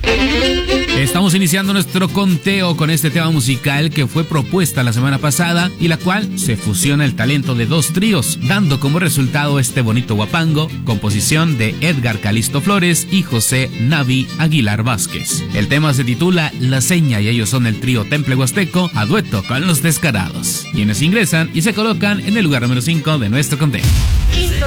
Estamos iniciando nuestro conteo con este tema musical que fue propuesta la semana pasada y la cual se fusiona el talento de dos tríos, dando como resultado este bonito guapango, composición de Edgar Calisto Flores y José Navi Aguilar Vázquez. El tema se titula La Seña y ellos son el trío Temple Huasteco a dueto con Los Descarados, quienes ingresan y se colocan en el lugar número 5 de nuestro conteo.